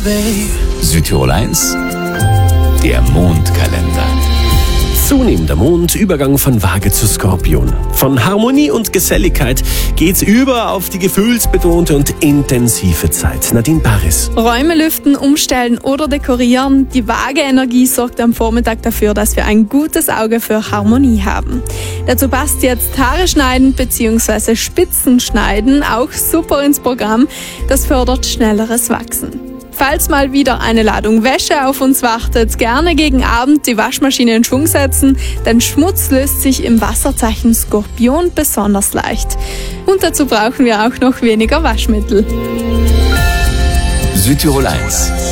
Südtirol 1, der Mondkalender. Zunehmender Mond, Übergang von Waage zu Skorpion. Von Harmonie und Geselligkeit geht's über auf die gefühlsbetonte und intensive Zeit. Nadine Paris. Räume lüften, umstellen oder dekorieren. Die Waage-Energie sorgt am Vormittag dafür, dass wir ein gutes Auge für Harmonie haben. Dazu passt jetzt Haare schneiden bzw. Spitzen schneiden auch super ins Programm. Das fördert schnelleres Wachsen. Falls mal wieder eine Ladung Wäsche auf uns wartet, gerne gegen Abend die Waschmaschine in Schwung setzen, denn Schmutz löst sich im Wasserzeichen Skorpion besonders leicht. Und dazu brauchen wir auch noch weniger Waschmittel. Südtirol 1,